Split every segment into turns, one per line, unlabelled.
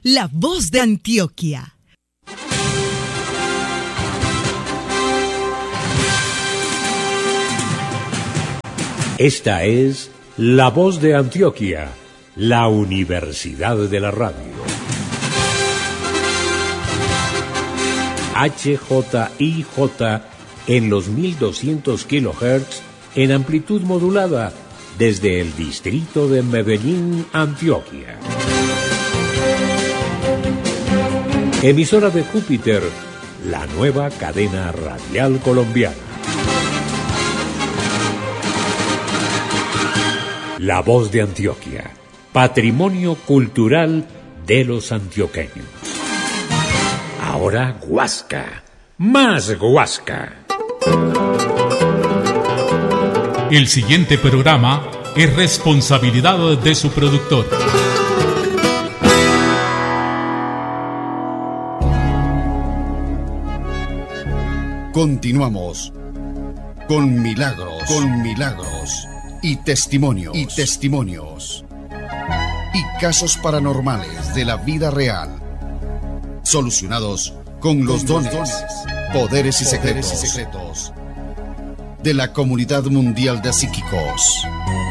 La Voz de Antioquia.
Esta es La Voz de Antioquia, la Universidad de la Radio. HJIJ en los 1200 kHz en amplitud modulada desde el distrito de Medellín, Antioquia. Emisora de Júpiter, la nueva cadena radial colombiana. La Voz de Antioquia, patrimonio cultural de los antioqueños. Ahora Guasca, más Guasca.
El siguiente programa es responsabilidad de su productor.
Continuamos con milagros y testimonios y casos paranormales de la vida real, solucionados con los dones, poderes y secretos de la Comunidad Mundial de Psíquicos.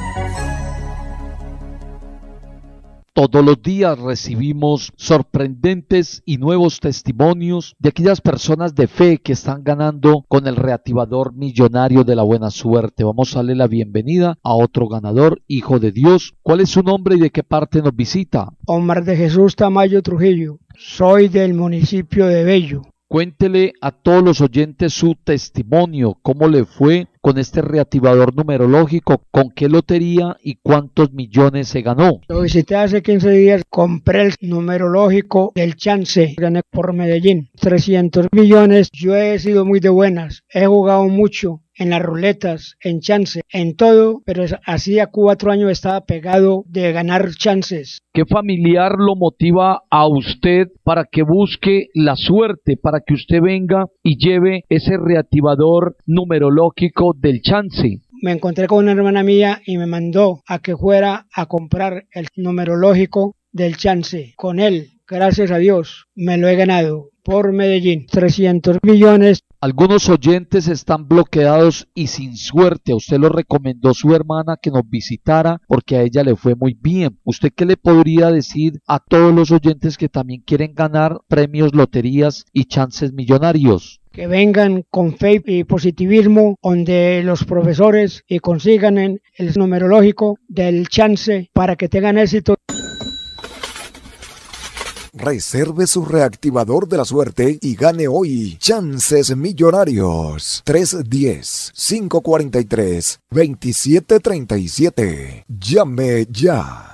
Todos los días recibimos sorprendentes y nuevos testimonios de aquellas personas de fe que están ganando con el reactivador millonario de la buena suerte. Vamos a darle la bienvenida a otro ganador, hijo de Dios. ¿Cuál es su nombre y de qué parte nos visita?
Omar de Jesús Tamayo Trujillo. Soy del municipio de Bello.
Cuéntele a todos los oyentes su testimonio, cómo le fue con este reactivador numerológico, con qué lotería y cuántos millones se ganó.
Lo visité hace 15 días, compré el numerológico del chance, gané por Medellín, 300 millones. Yo he sido muy de buenas, he jugado mucho en las ruletas, en chance, en todo, pero hacía 4 años estaba pegado de ganar chances.
¿Qué familiar lo motiva a usted para que busque la suerte, para que usted venga y lleve ese reactivador numerológico del chance?
Me encontré con una hermana mía y me mandó a que fuera a comprar el numerológico del chance. Con él, gracias a Dios, me lo he ganado por Medellín, 300 millones.
Algunos oyentes están bloqueados y sin suerte. A usted lo recomendó su hermana que nos visitara porque a ella le fue muy bien. ¿Usted qué le podría decir a todos los oyentes que también quieren ganar premios, loterías y chances millonarios?
Que vengan con fe y positivismo donde los profesores y consigan el numerológico del chance para que tengan éxito.
Reserve su reactivador de la suerte y gane hoy chances millonarios. 310-543-2737. Llame ya.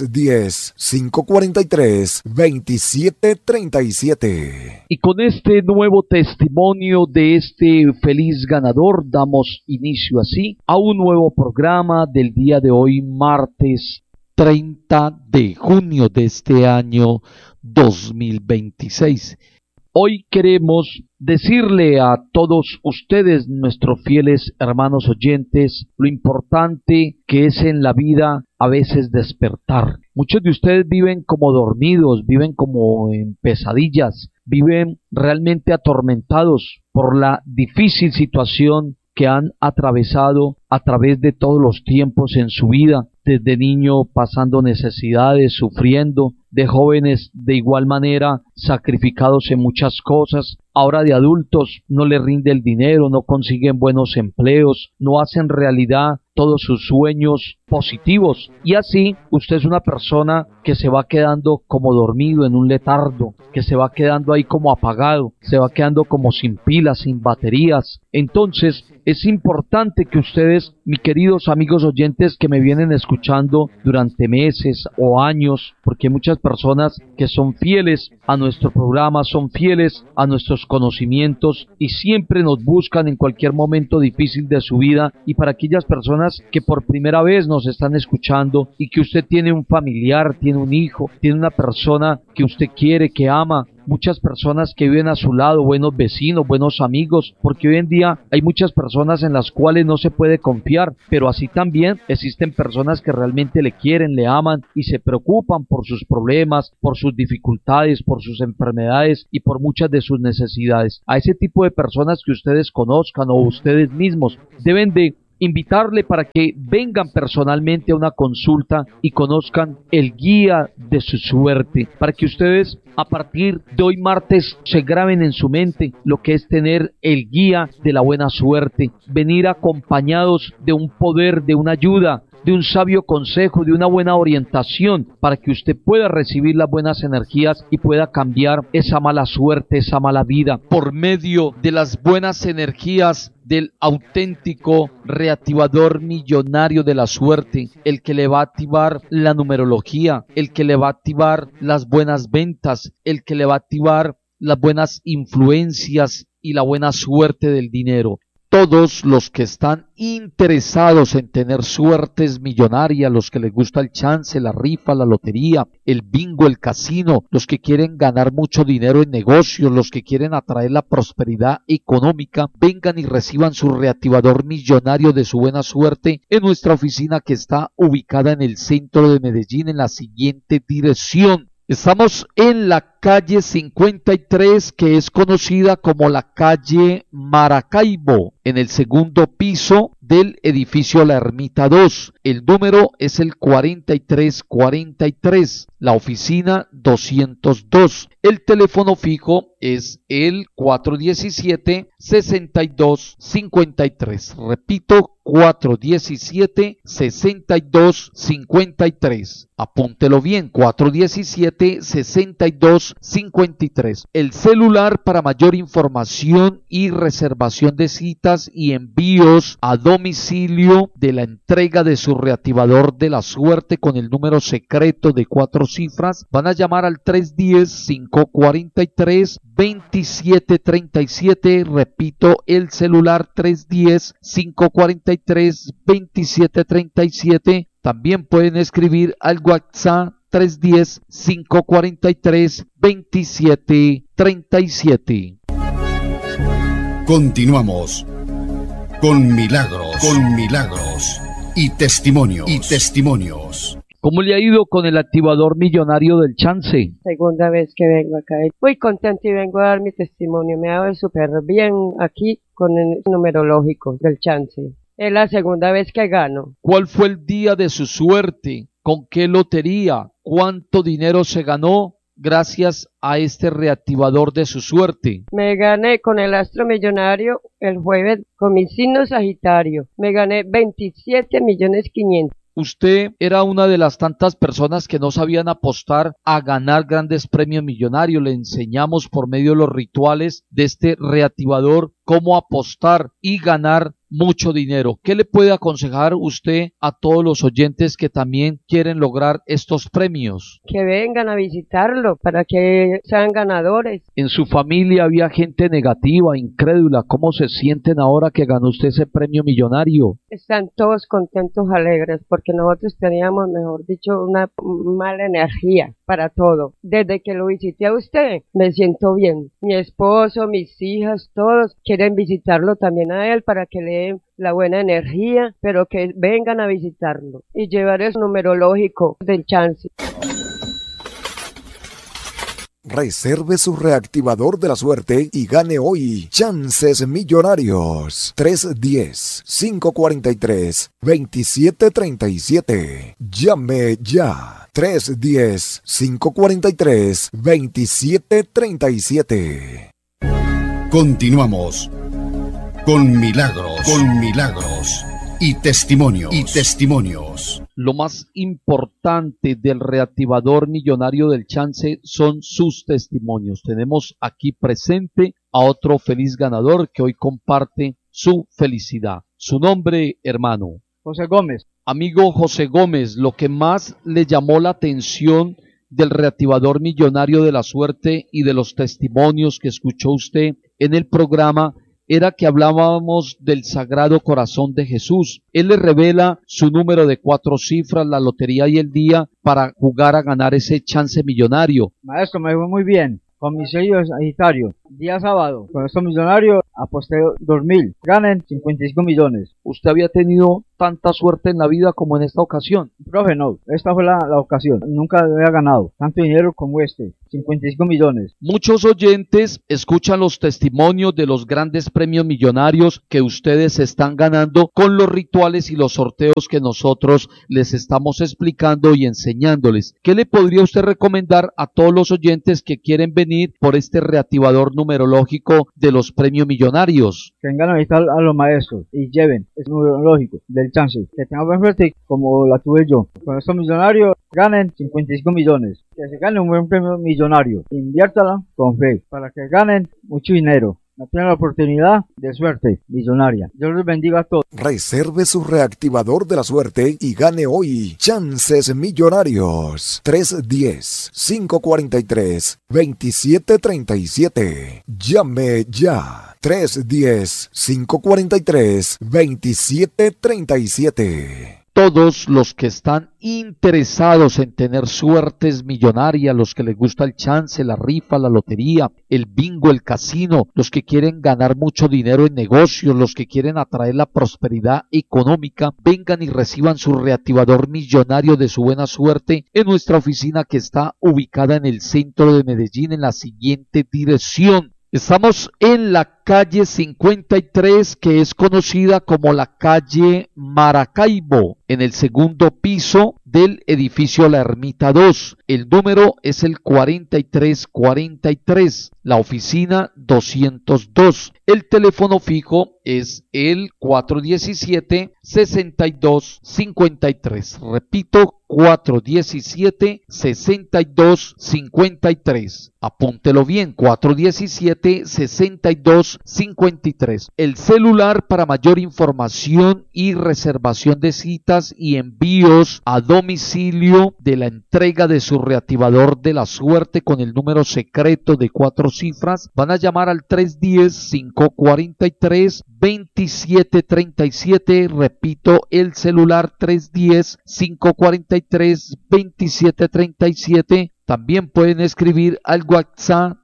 310-543-2737.
Y con este nuevo testimonio de este feliz ganador damos inicio así a un nuevo programa del día de hoy, martes 30 de junio de este año 2026. Hoy queremos decirle a todos ustedes, nuestros fieles hermanos oyentes, lo importante que es en la vida a veces despertar. Muchos de ustedes viven como dormidos, viven como en pesadillas, viven realmente atormentados por la difícil situación que han atravesado a través de todos los tiempos en su vida, desde niño pasando necesidades, sufriendo, de jóvenes de igual manera sacrificados en muchas cosas, ahora de adultos no les rinde el dinero, no consiguen buenos empleos, no hacen realidad todos sus sueños positivos, y así usted es una persona que se va quedando como dormido en un letargo, que se va quedando ahí como apagado, se va quedando como sin pilas, sin baterías. Entonces es importante que ustedes, mis queridos amigos oyentes que me vienen escuchando durante meses o años, porque hay muchas personas que son fieles a nuestro programa, son fieles a nuestros conocimientos y siempre nos buscan en cualquier momento difícil de su vida, y para aquellas personas que por primera vez nos están escuchando y que usted tiene un familiar, tiene un hijo, tiene una persona que usted quiere, que ama, muchas personas que viven a su lado, buenos vecinos, buenos amigos, porque hoy en día hay muchas personas en las cuales no se puede confiar, pero así también existen personas que realmente le quieren, le aman y se preocupan por sus problemas, por sus dificultades, por sus enfermedades y por muchas de sus necesidades. A ese tipo de personas que ustedes conozcan o ustedes mismos deben de invitarle para que vengan personalmente a una consulta y conozcan el guía de su suerte, para que ustedes a partir de hoy martes se graben en su mente lo que es tener el guía de la buena suerte, venir acompañados de un poder, de una ayuda, de un sabio consejo, de una buena orientación, para que usted pueda recibir las buenas energías y pueda cambiar esa mala suerte, esa mala vida, por medio de las buenas energías del auténtico reactivador millonario de la suerte, el que le va a activar la numerología, el que le va a activar las buenas ventas, el que le va a activar las buenas influencias y la buena suerte del dinero. Todos los que están interesados en tener suertes millonarias, los que les gusta el chance, la rifa, la lotería, el bingo, el casino, los que quieren ganar mucho dinero en negocios, los que quieren atraer la prosperidad económica, vengan y reciban su reactivador millonario de su buena suerte en nuestra oficina que está ubicada en el centro de Medellín en la siguiente dirección. Estamos en la calle 53, que es conocida como la calle Maracaibo, en el segundo piso del edificio La Ermita 2. El número es el 4343, la oficina 202. El teléfono fijo es el 417-6253. Repito, 417-6253. Apúntelo bien, 417-6253. El celular para mayor información y reservación de citas y envíos a domicilio de la entrega de su reactivador de la suerte con el número secreto de 4 cifras. Van a llamar al 310-543-2737. Repito, el celular 310-543-2737. También pueden escribir al WhatsApp 310-543-2737.
Continuamos con milagros y testimonios.
¿Cómo le ha ido con el activador millonario del chance?
Segunda vez que vengo acá. Muy contento y vengo a dar mi testimonio. Me ha ido súper bien aquí con el numerológico del chance. Es la segunda vez que gano.
¿Cuál fue el día de su suerte? ¿Con qué lotería? ¿Cuánto dinero se ganó gracias a este reactivador de su suerte?
Me gané con el astro millonario el jueves con mi signo Sagitario. Me gané 27.500.000.
Usted era una de las tantas personas que no sabían apostar a ganar grandes premios millonarios. Le enseñamos por medio de los rituales de este reactivador cómo apostar y ganar mucho dinero. ¿Qué le puede aconsejar usted a todos los oyentes que también quieren lograr estos premios?
Que vengan a visitarlo para que sean ganadores.
En su familia había gente negativa, incrédula. ¿Cómo se sienten ahora que ganó usted ese premio millonario?
Están todos contentos, alegres, porque nosotros teníamos, mejor dicho, una mala energía para todo. Desde que lo visité a usted, me siento bien. Mi esposo, mis hijas, todos quieren visitarlo también a él para que le den la buena energía, pero que vengan a visitarlo y llevar el numerológico del chance.
Reserve su reactivador de la suerte y gane hoy chances millonarios. 310-543-2737. Llame ya. 310-543-2737.
Continuamos con milagros y testimonios.
Lo más importante del reactivador millonario del chance son sus testimonios. Tenemos aquí presente a otro feliz ganador que hoy comparte su felicidad. Su nombre, hermano.
José Gómez.
Amigo José Gómez, lo que más le llamó la atención del reactivador millonario de la suerte y de los testimonios que escuchó usted en el programa era que hablábamos del Sagrado Corazón de Jesús. Él le revela su número de 4 cifras, la lotería y el día para jugar a ganar ese chance millonario.
Maestro, me fue muy bien.
con mi sello de Sagitario. Día sábado, con estos millonarios, aposté 2.000, ganen 55 millones.
¿Usted había tenido tanta suerte en la vida como en esta ocasión?
Profe, no, esta fue la ocasión. Nunca había ganado tanto dinero como 55 millones.
Muchos oyentes escuchan los testimonios de los grandes premios millonarios que ustedes están ganando con los rituales y los sorteos que nosotros les estamos explicando y enseñándoles. ¿Qué le podría usted recomendar a todos los oyentes que quieren venir por este reactivador numerológico de los premios millonarios?
Que vengan a visitar a los maestros y lleven el numerológico del chance. Que tengan buen suerte como la tuve yo. Con estos millonarios ganen 55 millones. Que se gane un buen premio millonario. Inviértala con fe para que ganen mucho dinero. No tienen la oportunidad de suerte millonaria. Dios les bendiga a todos.
Reserve su reactivador de la suerte y gane hoy chances millonarios. 310-543-2737. Llame ya. 310-543-2737.
Todos los que están interesados en tener suertes millonarias, los que les gusta el chance, la rifa, la lotería, el bingo, el casino, los que quieren ganar mucho dinero en negocios, los que quieren atraer la prosperidad económica, vengan y reciban su reactivador millonario de su buena suerte en nuestra oficina que está ubicada en el centro de Medellín en la siguiente dirección. Estamos en la calle 53, que es conocida como la calle Maracaibo, en el segundo piso del edificio La Ermita 2. El número es el 4343, la oficina 202. El teléfono fijo es el 417-6253. Repito, 417-6253. Apúntelo bien, 417-6253. El celular para mayor información y reservación de citas y envíos a domicilio de la entrega de su reactivador de la suerte con el número secreto de 4 cifras. Van a llamar al 310-543-2737. Repito, el celular 310-543-2737. También pueden escribir al WhatsApp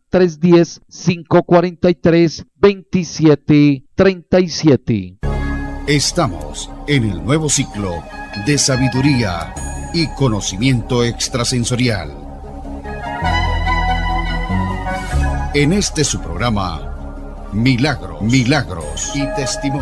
310-543-2737.
Estamos en el nuevo ciclo de sabiduría y conocimiento extrasensorial. En este su programa, Milagros y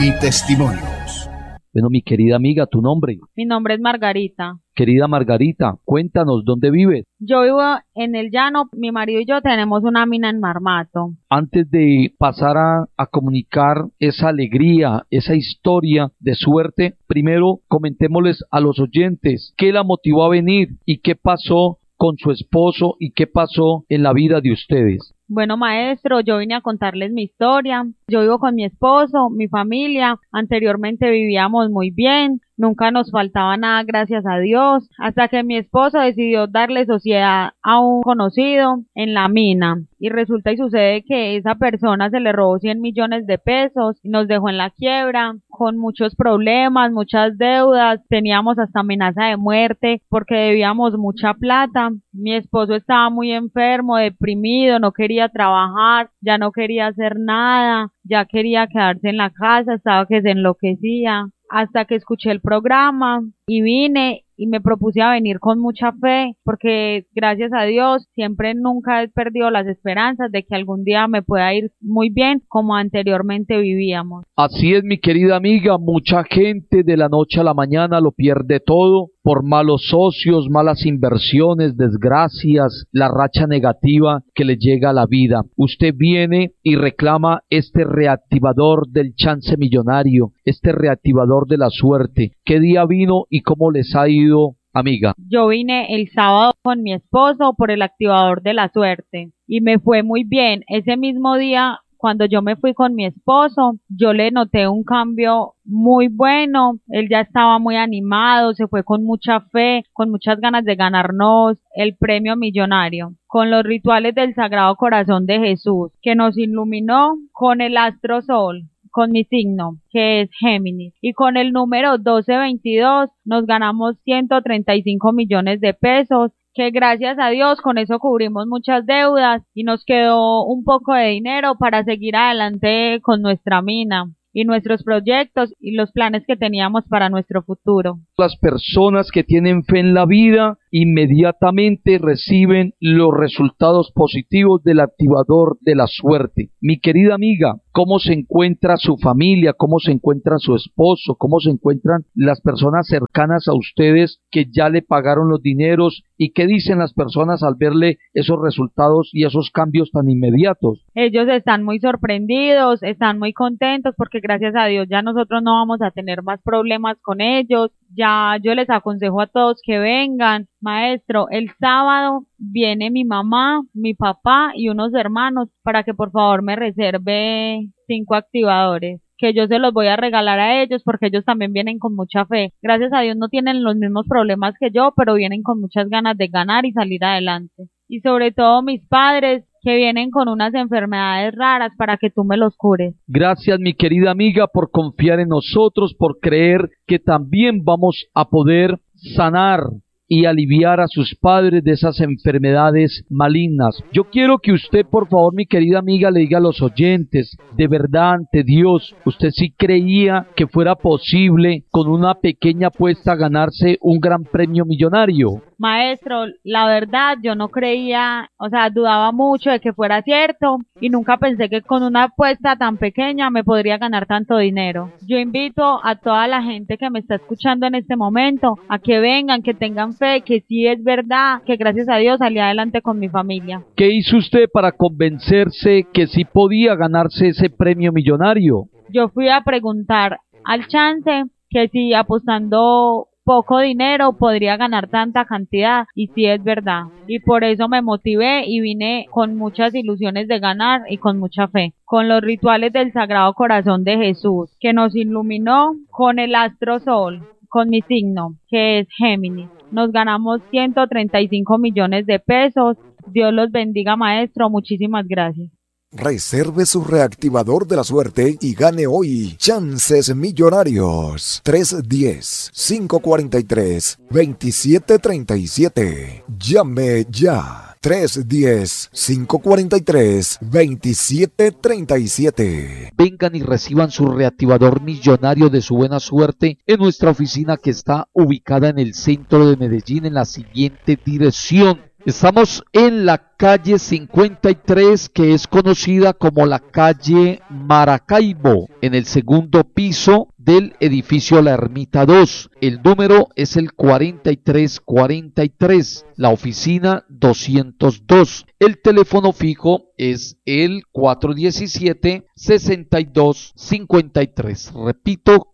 Testimonios.
Bueno, mi querida amiga, ¿tu nombre?
Mi nombre es Margarita.
Querida Margarita, cuéntanos, ¿dónde vives?
Yo vivo en el llano, mi marido y yo tenemos una mina en Marmato.
Antes de pasar a comunicar esa alegría, esa historia de suerte, primero comentémosles a los oyentes qué la motivó a venir y qué pasó con su esposo y qué pasó en la vida de ustedes.
Bueno, maestro, yo vine a contarles mi historia. Yo vivo con mi esposo, mi familia. Anteriormente vivíamos muy bien. Nunca nos faltaba nada, gracias a Dios, hasta que mi esposo decidió darle sociedad a un conocido en la mina. Y resulta y sucede que esa persona se le robó 100 millones de pesos y nos dejó en la quiebra, con muchos problemas, muchas deudas. Teníamos hasta amenaza de muerte porque debíamos mucha plata. Mi esposo estaba muy enfermo, deprimido, no quería trabajar, ya no quería hacer nada, ya quería quedarse en la casa, estaba que se enloquecía. Hasta que escuché el programa y vine y me propuse a venir con mucha fe, porque gracias a Dios siempre nunca he perdido las esperanzas de que algún día me pueda ir muy bien como anteriormente vivíamos.
Así es, mi querida amiga, mucha gente de la noche a la mañana lo pierde todo por malos socios, malas inversiones, desgracias, la racha negativa que le llega a la vida. Usted viene y reclama este reactivador del chance millonario, este reactivador de la suerte. ¿Qué día vino y cómo les ha ido, amiga?
Yo vine el sábado con mi esposo por el activador de la suerte y me fue muy bien. Ese mismo día, cuando yo me fui con mi esposo, yo le noté un cambio muy bueno. Él ya estaba muy animado, se fue con mucha fe, con muchas ganas de ganarnos el premio millonario, con los rituales del Sagrado Corazón de Jesús, que nos iluminó con el astro sol, con mi signo, que es Géminis, y con el número 1222 nos ganamos 135 millones de pesos, que gracias a Dios con eso cubrimos muchas deudas y nos quedó un poco de dinero para seguir adelante con nuestra mina y nuestros proyectos y los planes que teníamos para nuestro futuro.
Las personas que tienen fe en la vida inmediatamente reciben los resultados positivos del activador de la suerte. Mi querida amiga, ¿cómo se encuentra su familia? ¿Cómo se encuentra su esposo? ¿Cómo se encuentran las personas cercanas a ustedes que ya le pagaron los dineros? ¿Y qué dicen las personas al verle esos resultados y esos cambios tan inmediatos?
Ellos están muy sorprendidos, están muy contentos porque gracias a Dios ya nosotros no vamos a tener más problemas con ellos. Ya yo les aconsejo a todos que vengan. Maestro, el sábado viene mi mamá, mi papá y unos hermanos para que por favor me reserve 5 activadores, que yo se los voy a regalar a ellos porque ellos también vienen con mucha fe. Gracias a Dios no tienen los mismos problemas que yo, pero vienen con muchas ganas de ganar y salir adelante. Y sobre todo mis padres, que vienen con unas enfermedades raras para que tú me los cures.
Gracias, mi querida amiga, por confiar en nosotros, por creer que también vamos a poder sanar y aliviar a sus padres de esas enfermedades malignas. Yo quiero que usted, por favor, mi querida amiga, le diga a los oyentes, de verdad, ante Dios, ¿usted sí creía que fuera posible con una pequeña apuesta ganarse un gran premio millonario?
Maestro, la verdad yo no creía, dudaba mucho de que fuera cierto y nunca pensé que con una apuesta tan pequeña me podría ganar tanto dinero. Yo invito a toda la gente que me está escuchando en este momento a que vengan, que tengan fe, que sí es verdad, que gracias a Dios salí adelante con mi familia.
¿Qué hizo usted para convencerse que sí podía ganarse ese premio millonario?
Yo fui a preguntar al chance que si apostando poco dinero podría ganar tanta cantidad y sí es verdad, y por eso me motivé y vine con muchas ilusiones de ganar y con mucha fe, con los rituales del Sagrado Corazón de Jesús que nos iluminó, con el astro sol, con mi signo que es Géminis. Nos ganamos 135 millones de pesos. Dios los bendiga, maestro, muchísimas gracias.
Reserve su reactivador de la suerte y gane hoy chances millonarios. 310-543-2737. Llame ya. 310-543-2737.
Vengan y reciban su reactivador millonario de su buena suerte en nuestra oficina que está ubicada en el centro de Medellín en la siguiente dirección. Estamos en la calle 53, que es conocida como la calle Maracaibo, en el segundo piso del edificio La Ermita 2. El número es el 4343, la oficina 202. El teléfono fijo es el 417-6253. Repito,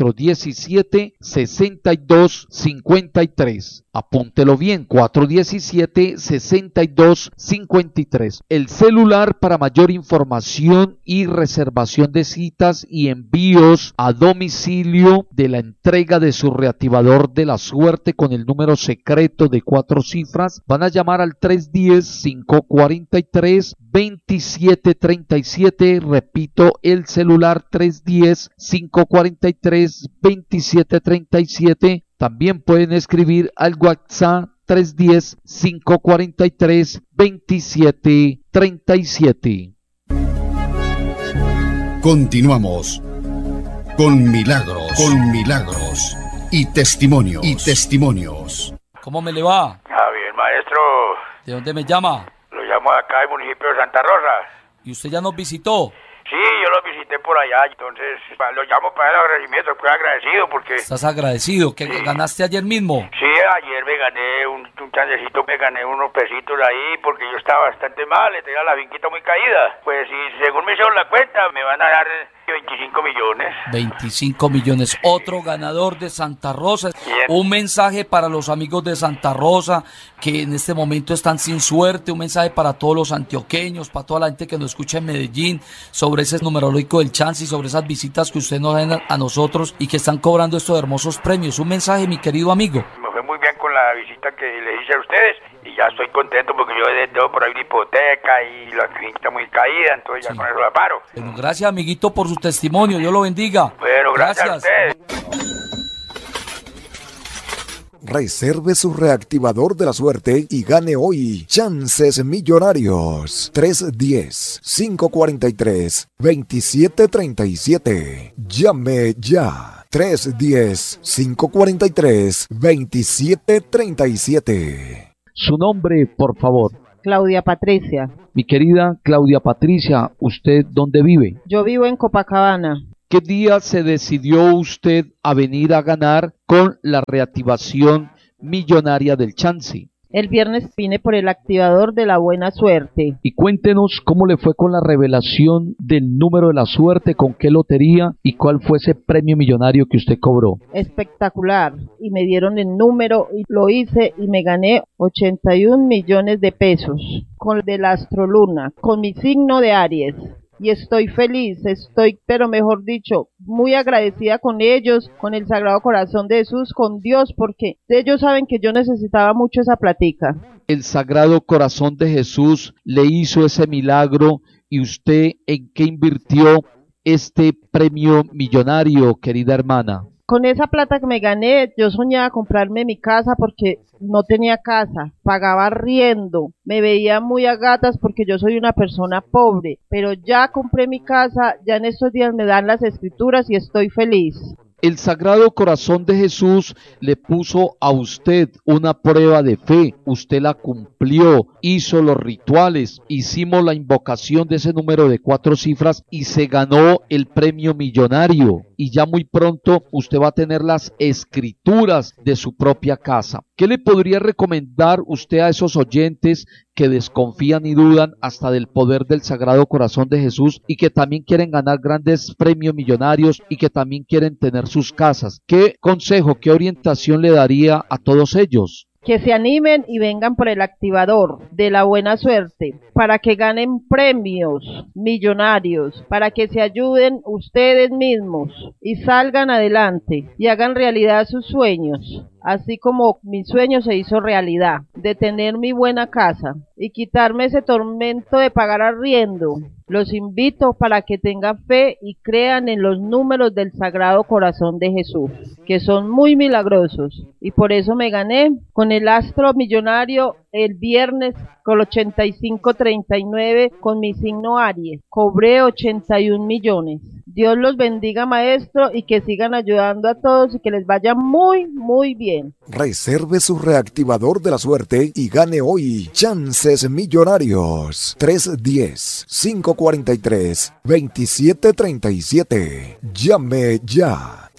417-6253. Apúntelo bien, 417-6253. El celular para mayor información y reservación de citas y envíos a domicilio de la entrega de su reactivador de la suerte con el número secreto de 4 cifras. Van a llamar al 310-543-2737. Repito, el celular 310-543-2737. También pueden escribir al WhatsApp 310-543-2737.
Continuamos con milagros y testimonios.
¿Cómo me le va?
Bien, maestro.
¿De dónde me llama?
Lo llamo de acá del municipio de Santa Rosa.
¿Y usted ya nos visitó?
Sí, yo lo visité por allá, entonces lo llamo para el agradecimiento, estoy agradecido porque...
¿Estás agradecido? ¿Que ganaste ayer mismo?
Sí, ayer me gané un chancecito, me gané unos pesitos ahí porque yo estaba bastante mal, tenía la finquita muy caída. Pues si según me hicieron la cuenta, me van a dar 25 millones.
25 millones. Otro ganador de Santa Rosa.
Bien.
Un mensaje para los amigos de Santa Rosa que en este momento están sin suerte. Un mensaje para todos los antioqueños, para toda la gente que nos escucha en Medellín, sobre ese numerológico del chance y sobre esas visitas que usted nos da a nosotros y que están cobrando estos hermosos premios. Un mensaje, mi querido amigo.
Me fue muy bien con la visita que les hice a ustedes y ya estoy contento porque yo tengo por ahí una hipoteca y la finca está muy caída, entonces ya con eso la paro.
Bueno, gracias, amiguito, por su testimonio. Dios lo bendiga.
Bueno, gracias a ustedes.
Reserve su reactivador de la suerte y gane hoy chances millonarios. 310-543-2737. Llame ya. 310-543-2737.
Su nombre, por favor.
Claudia Patricia.
Mi querida Claudia Patricia, ¿usted dónde vive?
Yo vivo en Copacabana.
¿Qué día se decidió usted a venir a ganar con la reactivación millonaria del chance?
El viernes vine por el activador de la buena suerte.
Y cuéntenos cómo le fue con la revelación del número de la suerte, con qué lotería y cuál fue ese premio millonario que usted cobró.
Espectacular. Y me dieron el número y lo hice y me gané 81 millones de pesos con el de la astroluna, con mi signo de Aries. Y estoy feliz, pero mejor dicho, muy agradecida con ellos, con el Sagrado Corazón de Jesús, con Dios, porque ellos saben que yo necesitaba mucho esa platica.
El Sagrado Corazón de Jesús le hizo ese milagro, y usted, ¿en qué invirtió este premio millonario, querida hermana?
Con esa plata que me gané, yo soñaba comprarme mi casa porque no tenía casa, pagaba arriendo, me veía muy a gatas porque yo soy una persona pobre, pero ya compré mi casa, ya en estos días me dan las escrituras y estoy feliz.
El Sagrado Corazón de Jesús le puso a usted una prueba de fe, usted la cumplió, hizo los rituales, hicimos la invocación de ese número de 4 cifras y se ganó el premio millonario. Y ya muy pronto usted va a tener las escrituras de su propia casa. ¿Qué le podría recomendar usted a esos oyentes que desconfían y dudan hasta del poder del Sagrado Corazón de Jesús y que también quieren ganar grandes premios millonarios y que también quieren tener sus casas? ¿Qué consejo, qué orientación le daría a todos ellos?
Que se animen y vengan por el activador de la buena suerte para que ganen premios millonarios, para que se ayuden ustedes mismos y salgan adelante y hagan realidad sus sueños. Así como mi sueño se hizo realidad, de tener mi buena casa y quitarme ese tormento de pagar arriendo. Los invito para que tengan fe y crean en los números del Sagrado Corazón de Jesús, que son muy milagrosos. Y por eso me gané con el astro millonario el viernes con 8539 con mi signo Aries. Cobré 81 millones. Dios los bendiga, maestro, y que sigan ayudando a todos y que les vaya muy, muy bien.
Reserve su reactivador de la suerte y gane hoy chances millonarios. 310-543-2737. Llame ya.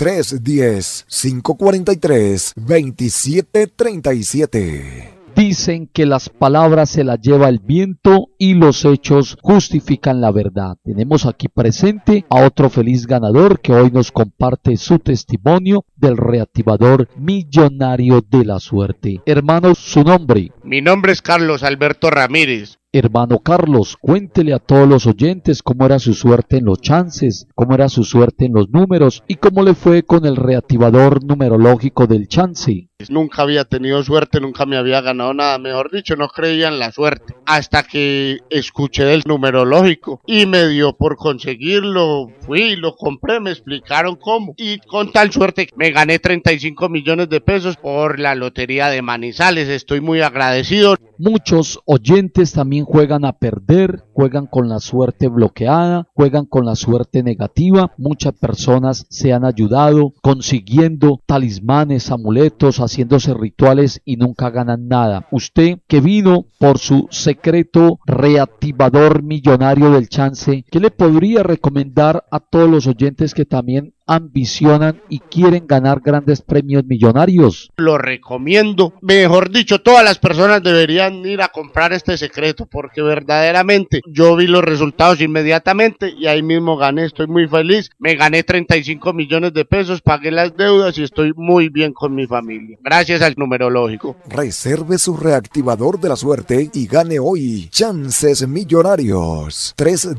310-543-2737.
Dicen que las palabras se las lleva el viento y los hechos justifican la verdad. Tenemos aquí presente a otro feliz ganador que hoy nos comparte su testimonio del reactivador millonario de la suerte. Hermanos, su nombre.
Mi nombre es Carlos Alberto Ramírez.
Hermano Carlos, cuéntele a todos los oyentes cómo era su suerte en los chances, cómo era su suerte en los números y cómo le fue con el reactivador numerológico del chance.
Nunca había tenido suerte, nunca me había ganado nada, mejor dicho, no creía en la suerte, hasta que escuché del numerológico y me dio por conseguirlo, fui, lo compré, me explicaron cómo, y con tal suerte me gané 35 millones de pesos por la lotería de Manizales, estoy muy agradecido.
Muchos oyentes también juegan a perder, juegan con la suerte bloqueada, juegan con la suerte negativa. Muchas personas se han ayudado consiguiendo talismanes, amuletos, haciéndose rituales y nunca ganan nada. Usted que vino por su secreto reactivador millonario del chance, ¿qué le podría recomendar a todos los oyentes que también ambicionan y quieren ganar grandes premios millonarios?
Lo recomiendo, mejor dicho, todas las personas deberían ir a comprar este secreto porque verdaderamente yo vi los resultados inmediatamente y ahí mismo gané, estoy muy feliz, me gané 35 millones de pesos, pagué las deudas y estoy muy bien con mi familia, gracias al numerológico.
Reserve su reactivador de la suerte y gane hoy chances millonarios.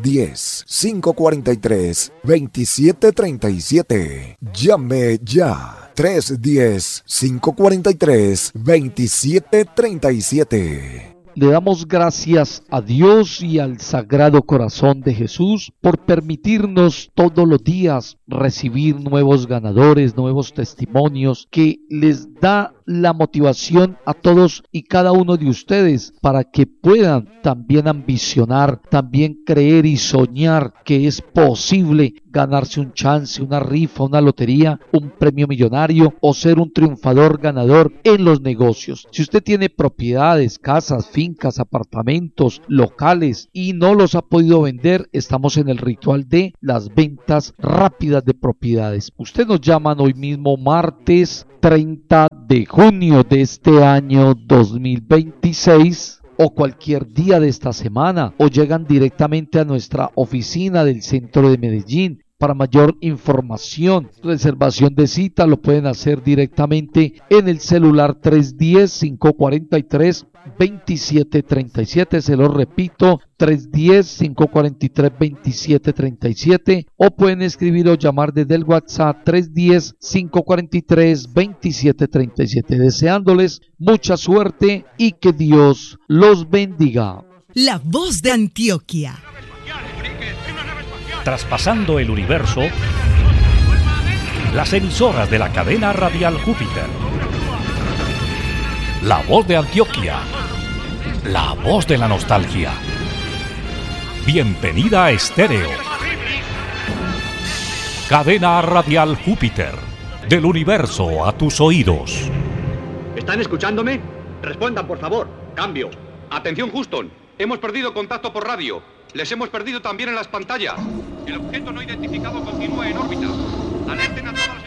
310-543-2737. Llame ya. 310-543-2737.
Le damos gracias a Dios y al Sagrado Corazón de Jesús por permitirnos todos los días recibir nuevos ganadores, nuevos testimonios que les da la motivación a todos y cada uno de ustedes para que puedan también ambicionar, también creer y soñar que es posible ganarse un chance, una rifa, una lotería, un premio millonario o ser un triunfador ganador en los negocios. Si usted tiene propiedades, casas, fincas, apartamentos, locales y no los ha podido vender, estamos en el ritual de las ventas rápidas de propiedades. Usted nos llaman hoy mismo martes 30 de junio de este año 2026 o cualquier día de esta semana, o llegan directamente a nuestra oficina del centro de Medellín. Para mayor información, reservación de cita, lo pueden hacer directamente en el celular 310-543-2737, se lo repito, 310-543-2737, o pueden escribir o llamar desde el WhatsApp 310-543-2737, deseándoles mucha suerte y que Dios los bendiga.
La voz de Antioquia.
Traspasando el universo, las emisoras de la cadena radial Júpiter. La voz de Antioquia, la voz de la nostalgia. Bienvenida a Estéreo. Cadena radial Júpiter, del universo a tus oídos.
¿Están escuchándome? Respondan, por favor. Cambio. Atención, Houston. Hemos perdido contacto por radio. Les hemos perdido también en las pantallas. El objeto no identificado continúa en órbita. Alerten a todas las